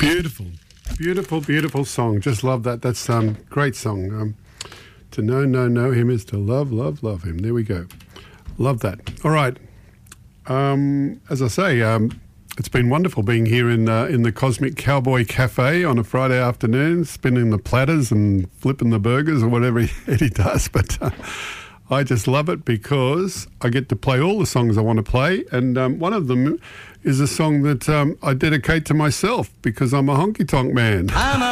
Beautiful, beautiful, beautiful song. Just love that. That's great song. To know him is to love him. There we go. Love that. All right. As I say, it's been wonderful being here in the Cosmic Cowboy Cafe on a Friday afternoon, spinning the platters and flipping the burgers or whatever Eddie does. But I just love it because I get to play all the songs I want to play, and one of them is a song that I dedicate to myself because I'm a honky-tonk man. I'm a